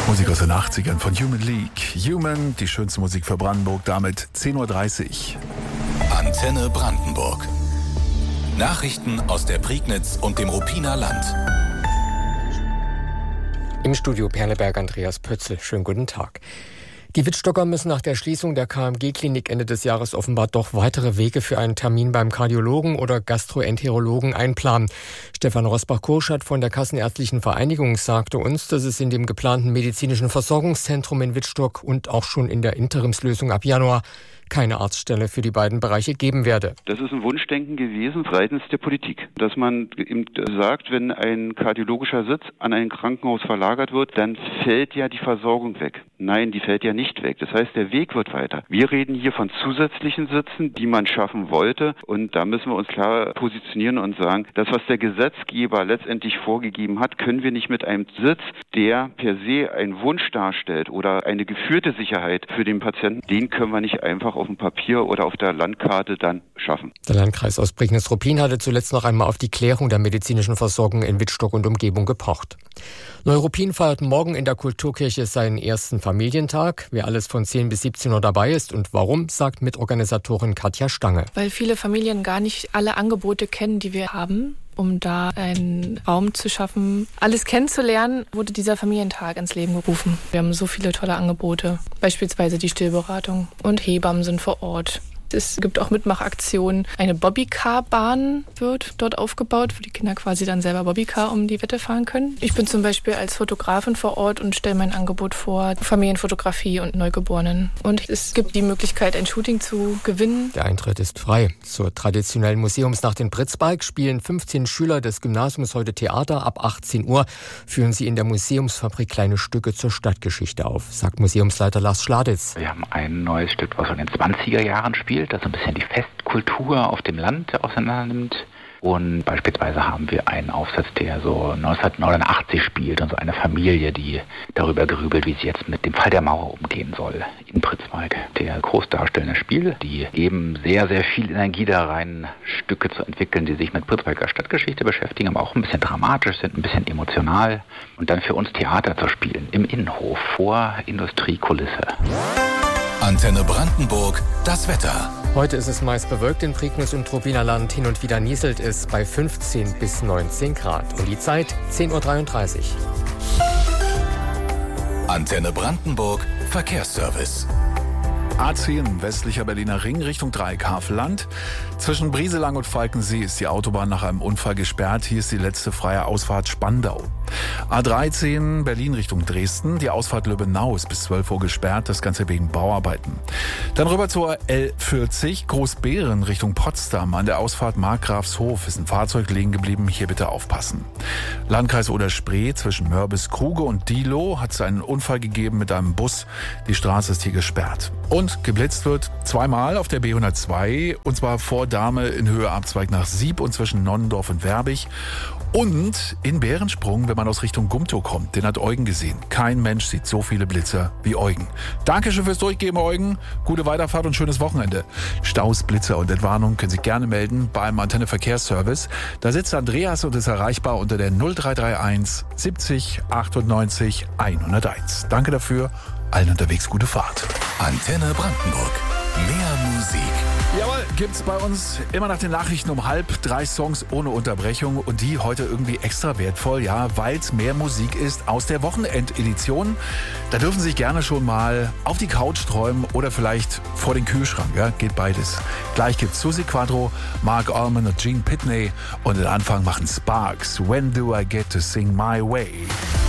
Musik aus den 80ern von Human League. Human, die schönste Musik für Brandenburg, damit 10.30 Uhr. Antenne Brandenburg. Nachrichten aus der Prignitz und dem Ruppiner Land. Im Studio Perleberg Andreas Pötzl. Schönen guten Tag. Die Wittstocker müssen nach der Schließung der KMG-Klinik Ende des Jahres offenbar doch weitere Wege für einen Termin beim Kardiologen oder Gastroenterologen einplanen. Stefan Rosbach-Kurschat von der Kassenärztlichen Vereinigung sagte uns, dass es in dem geplanten medizinischen Versorgungszentrum in Wittstock und auch schon in der Interimslösung ab Januar keine Arztstelle für die beiden Bereiche geben werde. Das ist ein Wunschdenken gewesen seitens der Politik, dass man eben sagt, wenn ein kardiologischer Sitz an ein Krankenhaus verlagert wird, dann fällt ja die Versorgung weg. Nein, die fällt ja nicht weg. Das heißt, der Weg wird weiter. Wir reden hier von zusätzlichen Sitzen, die man schaffen wollte, und da müssen wir uns klar positionieren und sagen, das, was der Gesetzgeber letztendlich vorgegeben hat, können wir nicht mit einem Sitz, der per se einen Wunsch darstellt oder eine geführte Sicherheit für den Patienten, den können wir nicht einfach auf dem Papier oder auf der Landkarte dann schaffen. Der Landkreis Ostprignitz-Ruppin hatte zuletzt noch einmal auf die Klärung der medizinischen Versorgung in Wittstock und Umgebung gepocht. Neuruppin feiert morgen in der Kulturkirche seinen ersten Familientag. Wer alles von 10 bis 17 Uhr dabei ist und warum, sagt Mitorganisatorin Katja Stange. Weil viele Familien gar nicht alle Angebote kennen, die wir haben. Um da einen Raum zu schaffen, alles kennenzulernen, wurde dieser Familientag ins Leben gerufen. Wir haben so viele tolle Angebote, beispielsweise die Stillberatung und Hebammen sind vor Ort. Es gibt auch Mitmachaktionen. Eine Bobbycar-Bahn wird dort aufgebaut, wo die Kinder quasi dann selber Bobbycar um die Wette fahren können. Ich bin zum Beispiel als Fotografin vor Ort und stelle mein Angebot vor, Familienfotografie und Neugeborenen. Und es gibt die Möglichkeit, ein Shooting zu gewinnen. Der Eintritt ist frei. Zur traditionellen Museumsnacht in Pritzbalk spielen 15 Schüler des Gymnasiums heute Theater. Ab 18 Uhr führen sie in der Museumsfabrik kleine Stücke zur Stadtgeschichte auf, sagt Museumsleiter Lars Schladitz. Wir haben ein neues Stück, was in den 20er Jahren spielt, das so ein bisschen die Festkultur auf dem Land auseinandernimmt. Und beispielsweise haben wir einen Aufsatz, der so 1989 spielt und so eine Familie, die darüber grübelt, wie sie jetzt mit dem Fall der Mauer umgehen soll in Pritzwalk. Der groß darstellende Spiel, die geben sehr, sehr viel Energie da rein, Stücke zu entwickeln, die sich mit Pritzwalker Stadtgeschichte beschäftigen, aber auch ein bisschen dramatisch sind, ein bisschen emotional. Und dann für uns Theater zu spielen, im Innenhof, vor Industriekulisse. Antenne Brandenburg, das Wetter. Heute ist es meist bewölkt in Prignitz und Ruppiner Land. Hin und wieder nieselt es bei 15 bis 19 Grad. Und die Zeit 10.33 Uhr. Antenne Brandenburg, Verkehrsservice. A10 westlicher Berliner Ring Richtung Dreieck Havelland. Zwischen Brieselang und Falkensee ist die Autobahn nach einem Unfall gesperrt. Hier ist die letzte freie Ausfahrt Spandau. A13 Berlin Richtung Dresden. Die Ausfahrt Lübbenau ist bis 12 Uhr gesperrt. Das Ganze wegen Bauarbeiten. Dann rüber zur L40 Großbeeren Richtung Potsdam. An der Ausfahrt Markgrafshof ist ein Fahrzeug liegen geblieben. Hier bitte aufpassen. Landkreis Oder-Spree zwischen Mörbis, Kruge und Diehlo hat es einen Unfall gegeben mit einem Bus. Die Straße ist hier gesperrt. Und geblitzt wird zweimal auf der B102, und zwar vor Dahme in Höhe Abzweig nach Sieb und zwischen Nonnendorf und Werbig. Und in Bärensprung, wenn man aus Richtung Gumtow kommt. Den hat Eugen gesehen. Kein Mensch sieht so viele Blitzer wie Eugen. Dankeschön fürs Durchgeben, Eugen. Gute Weiterfahrt und schönes Wochenende. Staus, Blitzer und Entwarnung können Sie gerne melden beim Antenne Verkehrsservice. Da sitzt Andreas und ist erreichbar unter der 0331 70 98 101. Danke dafür. Allen unterwegs gute Fahrt. Antenne Brandenburg. Mehr Musik. Jawohl, gibt's bei uns immer nach den Nachrichten um 3:30 Songs ohne Unterbrechung und die heute irgendwie extra wertvoll, ja, weil's mehr Musik ist aus der Wochenendedition. Da dürfen Sie sich gerne schon mal auf die Couch träumen oder vielleicht vor den Kühlschrank, ja, geht beides. Gleich gibt's Susi Quadro, Mark Allman und Gene Pitney und den Anfang machen Sparks. When do I get to sing my way?